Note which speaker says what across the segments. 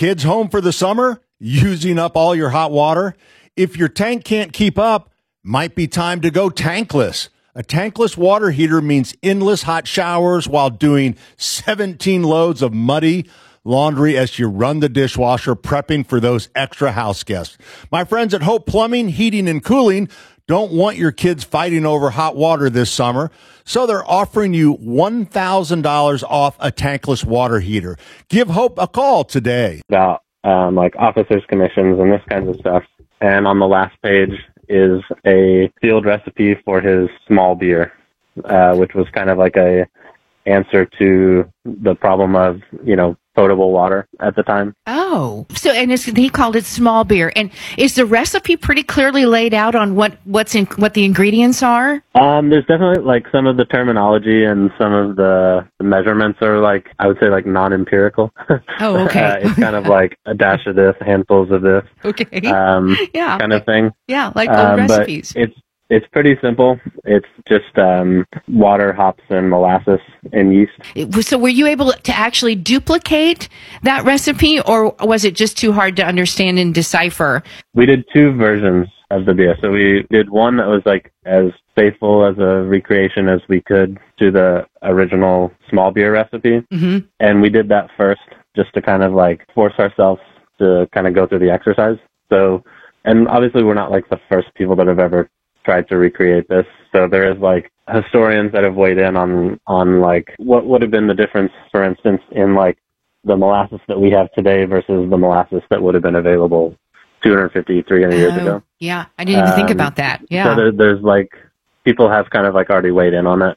Speaker 1: kids home for the summer? Using up all your hot water? If your tank can't keep up, might be time to go tankless. A tankless water heater means endless hot showers while doing 17 loads of muddy laundry as you run the dishwasher, prepping for those extra house guests. My friends at Hope Plumbing, Heating, and Cooling don't want your kids fighting over hot water this summer, so they're offering you $1,000 off a tankless water heater. Give Hope a call today.
Speaker 2: About like officers' commissions and this kinds of stuff. And on the last page is a field recipe for his small beer, which was kind of like a answer to the problem of, potable water at the time.
Speaker 3: Oh, so he called it small beer. And is the recipe pretty clearly laid out on what the ingredients are?
Speaker 2: There's definitely like some of the terminology and some of the measurements are like, I would say like non-empirical.
Speaker 3: Oh, okay.
Speaker 2: It's kind of like a dash of this, handfuls of this.
Speaker 3: Okay.
Speaker 2: Yeah. Kind of thing.
Speaker 3: Yeah, like old recipes.
Speaker 2: But it's pretty simple. It's just water, hops, and molasses and yeast.
Speaker 3: So were you able to actually duplicate that recipe, or was it just too hard to understand and decipher?
Speaker 2: We did two versions of the beer. So we did one that was like as faithful as a recreation as we could to the original small beer recipe.
Speaker 3: Mm-hmm.
Speaker 2: And we did that first just to kind of like force ourselves to kind of go through the exercise. So, and obviously we're not like the first people that have ever tried to recreate this. So there is like historians that have weighed in on like what would have been the difference, for instance, in like the molasses that we have today versus the molasses that would have been available 250, 300 years ago.
Speaker 3: Yeah, I didn't even think about that. Yeah.
Speaker 2: So there's like, people have kind of like already weighed in on it.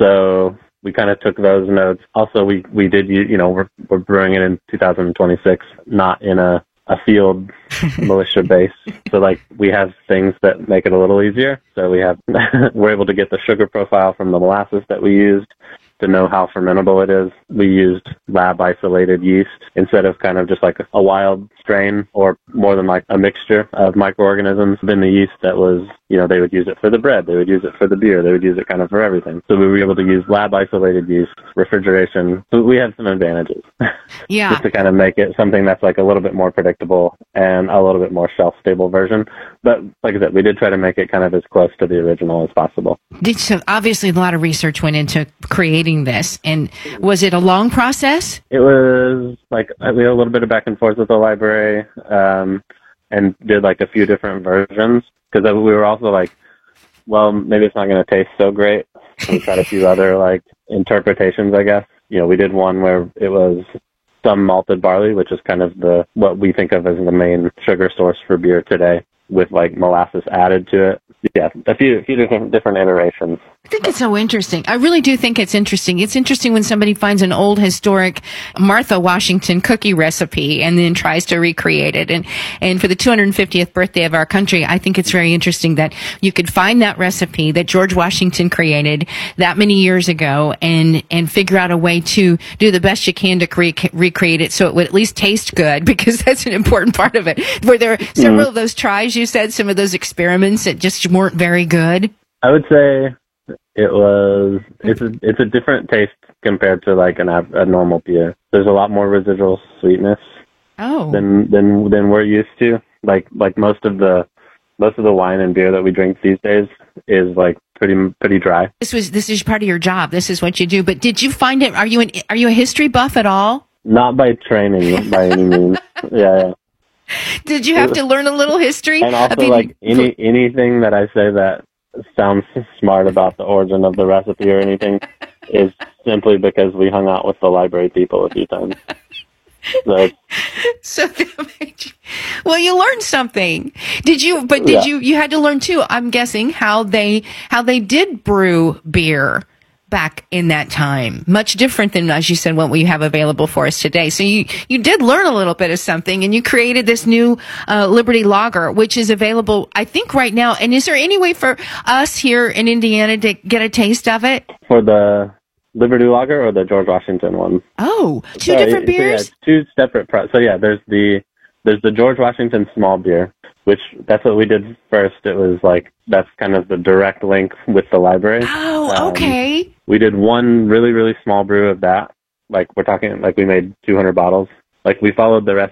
Speaker 2: So we kind of took those notes. Also, we did, we're brewing it in 2026, not in a field militia base. So like we have things that make it a little easier. So we're able to get the sugar profile from the molasses that we used to know how fermentable it is. We used lab isolated yeast instead of kind of just like a wild strain or more than like a mixture of microorganisms. Then the yeast that was, they would use it for the bread, they would use it for the beer, they would use it kind of for everything. So we were able to use lab isolated yeast, refrigeration. So we had some advantages.
Speaker 3: Yeah.
Speaker 2: Just to kind of make it something that's like a little bit more predictable and a little bit more shelf stable version. But like I said, we did try to make it kind of as close to the original as possible.
Speaker 3: So obviously a lot of research went into creating this. And was it a long process?
Speaker 2: It was like we had a little bit of back and forth with the library and did like a few different versions because we were also like, well, maybe it's not going to taste so great. We tried a few other like interpretations, I guess. We did one where it was some malted barley, which is kind of what we think of as the main sugar source for beer today, with like molasses added to it. Yeah, a few different iterations.
Speaker 3: I think it's so interesting. I really do think it's interesting. It's interesting when somebody finds an old historic Martha Washington cookie recipe and then tries to recreate it. And for the 250th birthday of our country, I think it's very interesting that you could find that recipe that George Washington created that many years ago and figure out a way to do the best you can to recreate it so it would at least taste good, because that's an important part of it. Were there several of those tries, you said, some of those experiments that just weren't very good?
Speaker 2: I would say it's a different taste compared to like a normal beer. There's a lot more residual sweetness than we're used to. Like most of the wine and beer that we drink these days is like pretty dry.
Speaker 3: This is part of your job. This is what you do. But did you find it? Are you a history buff at all?
Speaker 2: Not by training, by any means. Yeah.
Speaker 3: Did you have to learn a little history?
Speaker 2: And also, anything that I say that sounds smart about the origin of the recipe or anything is simply because we hung out with the library people a few times.
Speaker 3: So well, you learned something. Did you? But did you? You had to learn too, I'm guessing, how they did brew beer back in that time. Much different than, as you said, what we have available for us today. So you did learn a little bit of something, and you created this new Liberty Lager, which is available, I think, right now. And is there any way for us here in Indiana to get a taste of it?
Speaker 2: For the Liberty Lager or the George Washington one?
Speaker 3: Oh, two different beers?
Speaker 2: So two separate So there's the George Washington small beer, which that's what we did first. It was like, that's kind of the direct link with the library.
Speaker 3: Oh, okay.
Speaker 2: We did one really, really small brew of that. Like we're talking, like we made 200 bottles. Like we followed the